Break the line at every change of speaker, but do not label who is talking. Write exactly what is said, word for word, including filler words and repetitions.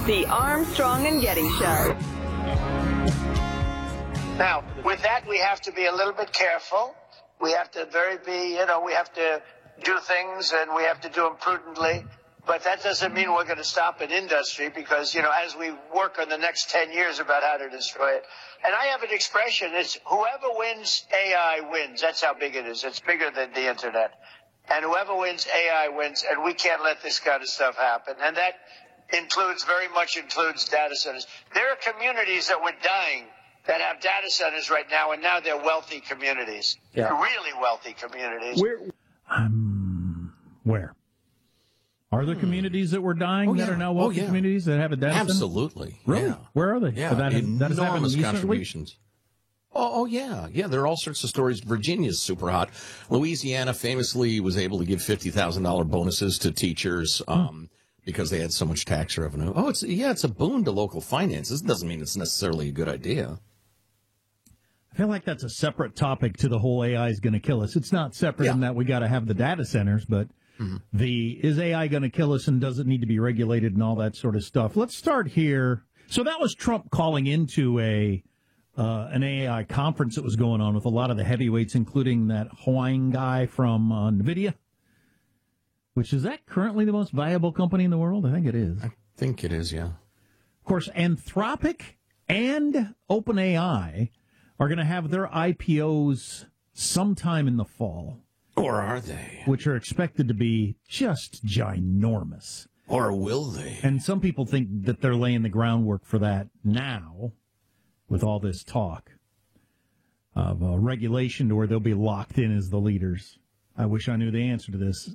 The Armstrong and Getty Show.
Now, with that, we have to be a little bit careful. We have to very be, you know, we have to do things and we have to do them prudently. But that doesn't mean we're going to stop an industry because, you know, as we work on the next ten years about how to destroy it. And I have an expression, it's whoever wins, A I wins. That's how big it is. It's bigger than the internet. And whoever wins, A I wins. And we can't let this kind of stuff happen. And that includes, very much includes data centers. There are communities that were dying that have data centers right now, and now they're wealthy communities. Yeah. They're really wealthy communities.
Where? Um, where? Are there communities that were dying
oh,
that
yeah.
are now wealthy
oh, yeah.
communities that have a data center?
Absolutely.
Really?
Yeah.
Where are they?
Yeah,
so that,
enormous
that has
contributions. Oh, oh, yeah. Yeah, there are all sorts of stories. Virginia's super hot. Louisiana famously was able to give fifty thousand dollars bonuses to teachers um, hmm. because they had so much tax revenue. Oh, it's yeah, it's a boon to local finances. It doesn't mean it's necessarily a good idea.
I feel like that's a separate topic to the whole A I is going to kill us. It's not separate yeah. in that we got to have the data centers, but mm-hmm. the is A I going to kill us and does it need to be regulated and all that sort of stuff. Let's start here. So that was Trump calling into a uh, an A I conference that was going on with a lot of the heavyweights, including that Hawaiian guy from uh, NVIDIA, which is that currently the most valuable company in the world? I think it is.
I think it is, yeah.
Of course, Anthropic and OpenAI are going to have their I P Os sometime in the fall.
Or are they?
Which are expected to be just ginormous.
Or will they?
And some people think that they're laying the groundwork for that now with all this talk of uh, regulation to where they'll be locked in as the leaders. I wish I knew the answer to this.